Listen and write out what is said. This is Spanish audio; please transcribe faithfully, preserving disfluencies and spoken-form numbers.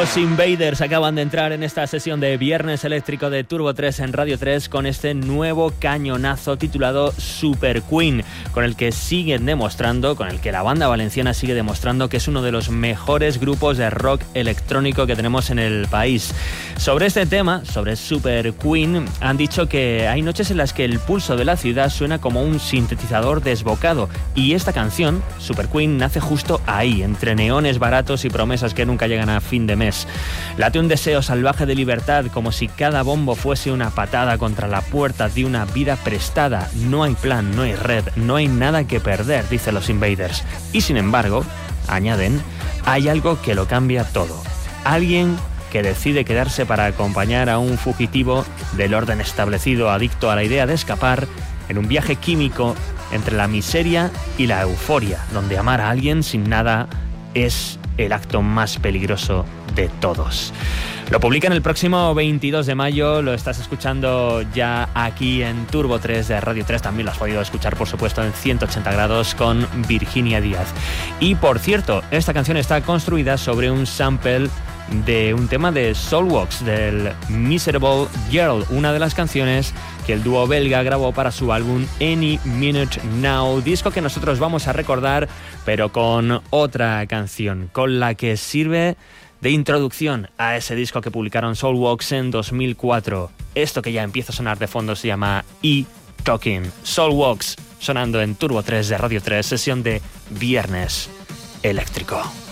Los Invaders acaban de entrar en esta sesión de Viernes Eléctrico de Turbo tres en Radio tres con este nuevo cañonazo titulado Super Queen, con el que siguen demostrando, con el que la banda valenciana sigue demostrando que es uno de los mejores grupos de rock electrónico que tenemos en el país. Sobre este tema, sobre Super Queen, han dicho que hay noches en las que el pulso de la ciudad suena como un sintetizador desbocado, y esta canción, Super Queen, nace justo ahí, entre neones baratos y promesas que nunca llegan a fin de mes. Late un deseo salvaje de libertad, como si cada bombo fuese una patada contra la puerta de una vida prestada. No hay plan, no hay red, no hay nada que perder, dicen los Invaders. Y sin embargo, añaden, hay algo que lo cambia todo. Alguien que decide quedarse para acompañar a un fugitivo del orden establecido, adicto a la idea de escapar, en un viaje químico entre la miseria y la euforia, donde amar a alguien sin nada es el acto más peligroso de todos. Lo publican el próximo veintidós de mayo, lo estás escuchando ya aquí en Turbo tres de Radio tres, también lo has podido escuchar por supuesto en ciento ochenta grados con Virginia Díaz. Y por cierto, esta canción está construida sobre un sample de un tema de Soulwax, del Miserable Girl, una de las canciones que el dúo belga grabó para su álbum Any Minute Now, disco que nosotros vamos a recordar, pero con otra canción, con la que sirve de introducción a ese disco que publicaron Soulwax en dos mil cuatro. Esto que ya empieza a sonar de fondo se llama E-Talking. Soulwax sonando en Turbo tres de Radio tres, sesión de Viernes Eléctrico.